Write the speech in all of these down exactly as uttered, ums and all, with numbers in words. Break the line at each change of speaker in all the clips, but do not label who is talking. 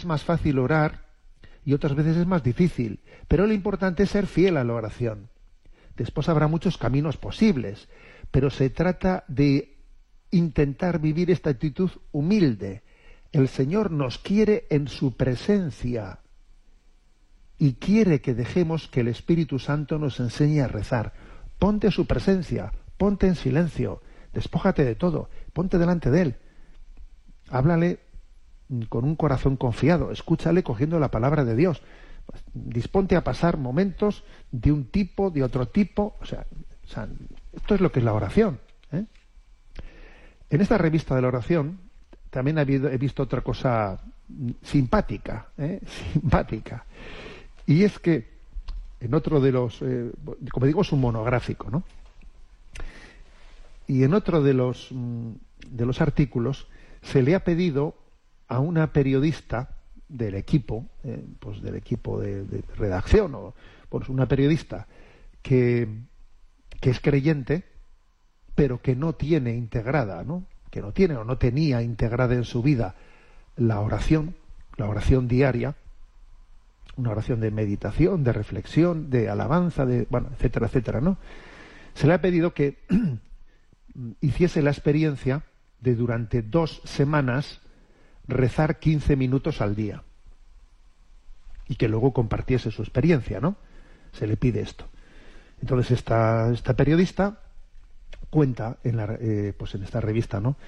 más fácil orar y otras veces es más difícil, pero lo importante es ser fiel a la oración. Después habrá muchos caminos posibles, pero se trata de intentar vivir esta actitud humilde. El Señor nos quiere en su presencia y quiere que dejemos que el Espíritu Santo nos enseñe a rezar. Ponte a su presencia, ponte en silencio, despójate de todo, ponte delante de Él. Háblale con un corazón confiado, escúchale cogiendo la palabra de Dios. Disponte a pasar momentos de un tipo, de otro tipo. O sea, o sea esto es lo que es la oración, ¿eh? En esta revista de la oración también he, habido, he visto otra cosa simpática, ¿eh? simpática. Y es que en otro de los, eh, como digo, es un monográfico, ¿no? Y en otro de los de los artículos se le ha pedido a una periodista del equipo, eh, pues del equipo de, de redacción, o pues una periodista que, que es creyente, pero que no tiene integrada, ¿no? que no tiene o no tenía integrada en su vida la oración, la oración diaria, una oración de meditación, de reflexión, de alabanza, de bueno, etcétera, etcétera, ¿no? Se le ha pedido que hiciese la experiencia de durante dos semanas rezar quince minutos al día y que luego compartiese su experiencia, ¿no? Se le pide esto. Entonces esta, esta periodista cuenta en la, eh, pues en esta revista, ¿no?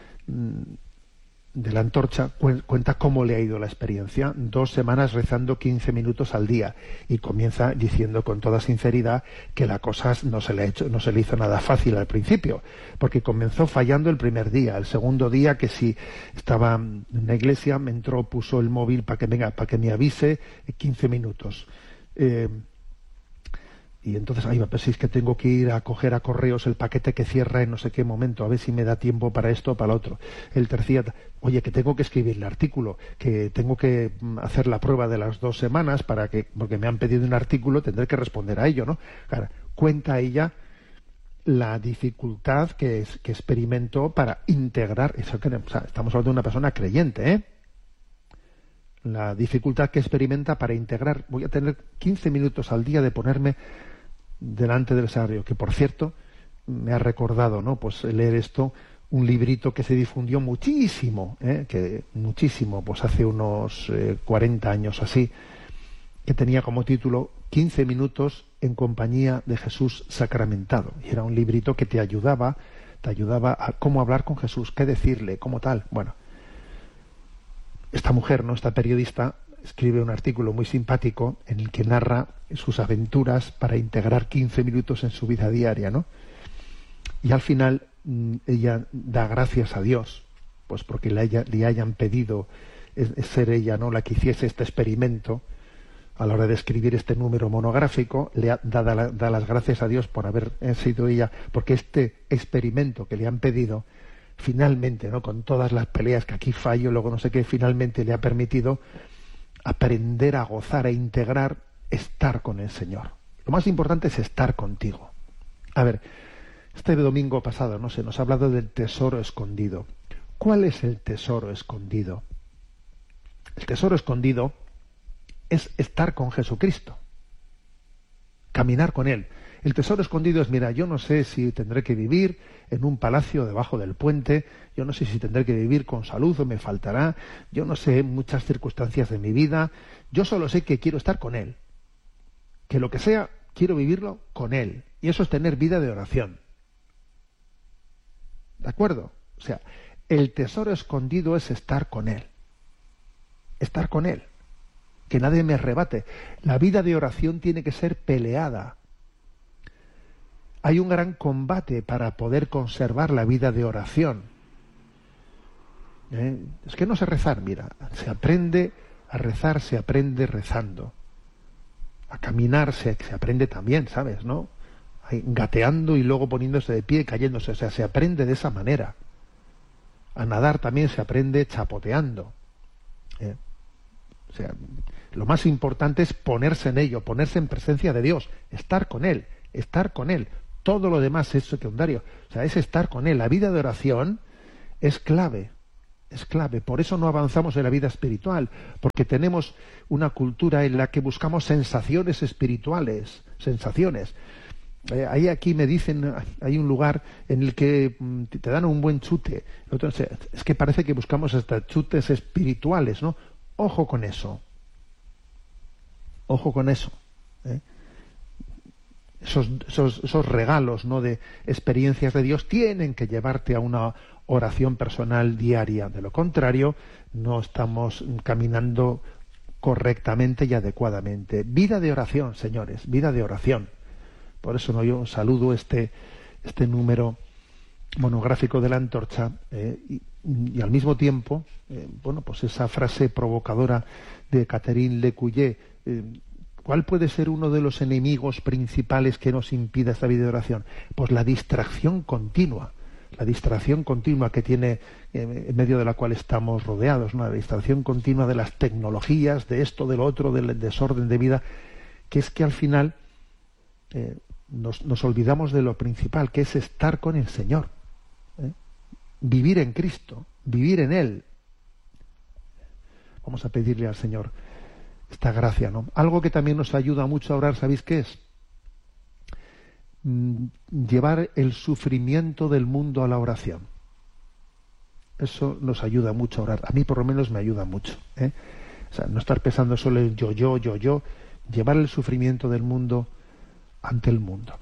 de la Antorcha, cuenta cómo le ha ido la experiencia, dos semanas rezando quince minutos al día, y comienza diciendo con toda sinceridad que la cosa no se le ha hecho, no se le hizo nada fácil al principio, porque comenzó fallando el primer día, el segundo día que si estaba en la iglesia me entró, puso el móvil para que venga, para que me avise, quince minutos. Eh, Y entonces, ahí va, pues si es que tengo que ir a coger a correos el paquete que cierra en no sé qué momento, a ver si me da tiempo para esto o para lo otro. El tercer, oye, que tengo que escribir el artículo, que tengo que hacer la prueba de las dos semanas para que, porque me han pedido un artículo, tendré que responder a ello, ¿no? Claro, cuenta ella la dificultad que, es, que experimentó para integrar, eso que, o sea, estamos hablando de una persona creyente, ¿eh? La dificultad que experimenta para integrar, voy a tener quince minutos al día de ponerme delante del sagrario, que por cierto me ha recordado, ¿no? Pues leer esto, un librito que se difundió muchísimo, ¿eh? que muchísimo, pues hace unos eh, cuarenta años así, que tenía como título quince minutos en compañía de Jesús sacramentado, y era un librito que te ayudaba, te ayudaba a cómo hablar con Jesús, qué decirle, cómo tal. Bueno, esta mujer, ¿no? Esta periodista escribe un artículo muy simpático en el que narra sus aventuras para integrar quince minutos en su vida diaria, ¿no? Y al final ella da gracias a Dios, pues porque le, haya, le hayan pedido es, es ser ella, ¿no?, la que hiciese este experimento a la hora de escribir este número monográfico. Le ha, da, da, da las gracias a Dios por haber sido ella, porque este experimento que le han pedido finalmente, ¿no?, con todas las peleas, que aquí fallo, luego no sé qué, finalmente le ha permitido aprender a gozar, a integrar, estar con el Señor. Lo más importante es estar contigo. A ver, este domingo pasado, no sé, nos ha hablado del tesoro escondido. ¿Cuál es el tesoro escondido? El tesoro escondido es estar con Jesucristo, caminar con Él. El tesoro escondido es, mira, yo no sé si tendré que vivir en un palacio debajo del puente, yo no sé si tendré que vivir con salud o me faltará, yo no sé muchas circunstancias de mi vida, yo solo sé que quiero estar con Él, que lo que sea, quiero vivirlo con Él, y eso es tener vida de oración. ¿De acuerdo? O sea, el tesoro escondido es estar con Él, estar con Él, que nadie me arrebate. La vida de oración tiene que ser peleada. Hay un gran combate para poder conservar la vida de oración. ¿Eh? Es que no sé rezar, mira, se aprende a rezar, se aprende rezando. A caminar se, se aprende también, ¿sabes?, ¿no? Ahí, gateando y luego poniéndose de pie y cayéndose, o sea, se aprende de esa manera. A nadar también se aprende chapoteando. ¿Eh? O sea, lo más importante es ponerse en ello, ponerse en presencia de Dios, estar con Él, estar con Él. Todo lo demás es secundario. O sea, es estar con Él. La vida de oración es clave. es clave. Por eso no avanzamos en la vida espiritual, porque tenemos una cultura en la que buscamos sensaciones espirituales, sensaciones. Eh, ahí aquí me dicen, hay un lugar en el que mm, te dan un buen chute. Otro, es que parece que buscamos hasta chutes espirituales, ¿no? Ojo con eso. Ojo con eso. ¿eh? Esos, esos, esos regalos, ¿no?, de experiencias de Dios tienen que llevarte a una oración personal diaria. De lo contrario, no estamos caminando correctamente y adecuadamente. Vida de oración, señores, vida de oración. Por eso no yo saludo este, este número monográfico de la Antorcha eh, y, y al mismo tiempo, eh, bueno, pues esa frase provocadora de Catherine Lecuyer, eh, ¿cuál puede ser uno de los enemigos principales que nos impida esta vida de oración? Pues la distracción continua, la distracción continua que tiene, eh, en medio de la cual estamos rodeados, ¿no? La distracción continua de las tecnologías, de esto, de lo otro, del desorden de vida, que es que al final eh, nos, nos olvidamos de lo principal, que es estar con el Señor, ¿eh? Vivir en Cristo, vivir en Él. Vamos a pedirle al Señor esta gracia, ¿no? Algo que también nos ayuda mucho a orar, ¿sabéis qué es? Mm, llevar el sufrimiento del mundo a la oración. Eso nos ayuda mucho a orar. A mí por lo menos me ayuda mucho, ¿eh? O sea, no estar pensando solo en yo, yo, yo, yo. Llevar el sufrimiento del mundo ante el mundo.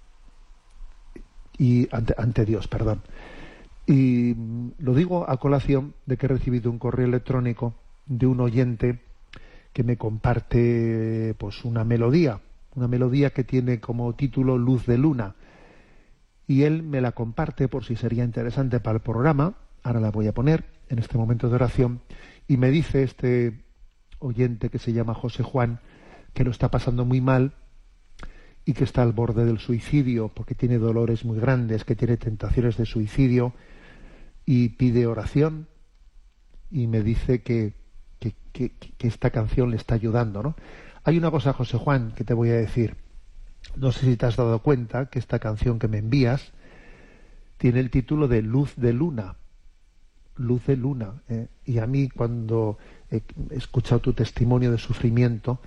Y ante, ante Dios, perdón. Y mm, lo digo a colación de que he recibido un correo electrónico de un oyente que me comparte pues una melodía, una melodía que tiene como título Luz de Luna. Y él me la comparte por si sería interesante para el programa. Ahora la voy a poner en este momento de oración. Y me dice este oyente que se llama José Juan que lo está pasando muy mal y que está al borde del suicidio porque tiene dolores muy grandes, que tiene tentaciones de suicidio y pide oración y me dice que Que, que, que esta canción le está ayudando, ¿no? Hay una cosa, José Juan, que te voy a decir. No sé si te has dado cuenta que esta canción que me envías tiene el título de Luz de Luna. Luz de Luna. ¿eh? Y a mí, cuando he escuchado tu testimonio de sufrimiento,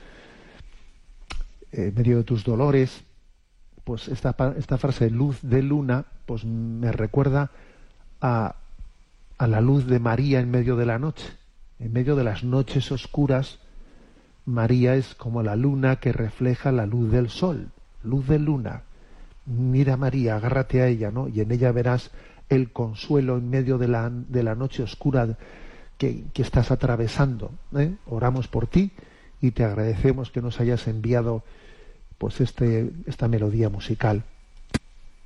en medio de tus dolores, pues esta, esta frase, Luz de Luna, pues me recuerda a, a la luz de María en medio de la noche. En medio de las noches oscuras, María es como la luna que refleja la luz del sol, luz de luna. Mira María, agárrate a ella, ¿no? Y en ella verás el consuelo en medio de la, de la noche oscura que, que estás atravesando. ¿eh? Oramos por ti y te agradecemos que nos hayas enviado pues este, esta melodía musical.